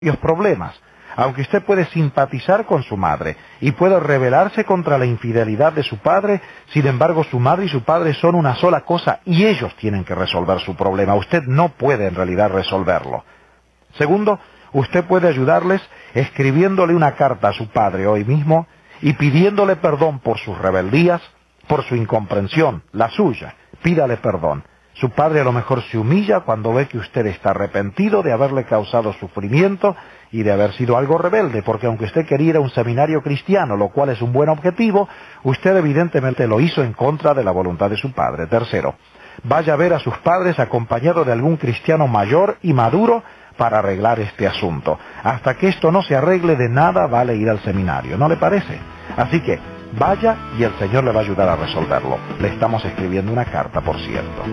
problemas. Aunque usted puede simpatizar con su madre y puede rebelarse contra la infidelidad de su padre, sin embargo su madre y su padre son una sola cosa y ellos tienen que resolver su problema. Usted no puede en realidad resolverlo. Segundo, usted puede ayudarles escribiéndole una carta a su padre hoy mismo y pidiéndole perdón por sus rebeldías, por su incomprensión, la suya. Pídale perdón. Su padre a lo mejor se humilla cuando ve que usted está arrepentido de haberle causado sufrimiento y de haber sido algo rebelde, porque aunque usted quería ir a un seminario cristiano, lo cual es un buen objetivo, usted evidentemente lo hizo en contra de la voluntad de su padre. Tercero, vaya a ver a sus padres acompañado de algún cristiano mayor y maduro para arreglar este asunto. Hasta que esto no se arregle, de nada vale ir al seminario, ¿no le parece? Así que vaya y el Señor le va a ayudar a resolverlo. Le estamos escribiendo una carta, por cierto.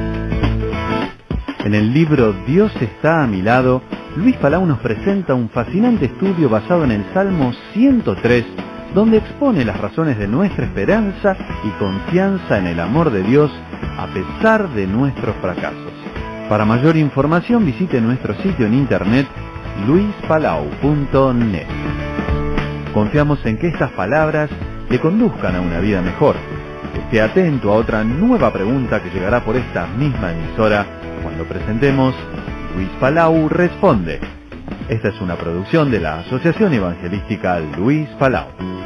En el libro Dios está a mi lado, Luis Palau nos presenta un fascinante estudio basado en el Salmo 103, donde expone las razones de nuestra esperanza y confianza en el amor de Dios a pesar de nuestros fracasos. Para mayor información visite nuestro sitio en internet luispalau.net. Confiamos en que estas palabras le conduzcan a una vida mejor. Esté atento a otra nueva pregunta que llegará por esta misma emisora cuando presentemos Luis Palau Responde. Esta es una producción de la Asociación Evangelística Luis Palau.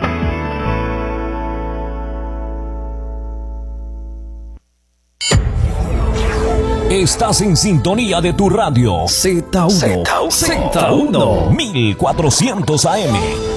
Estás en sintonía de tu radio Z1 1400 AM.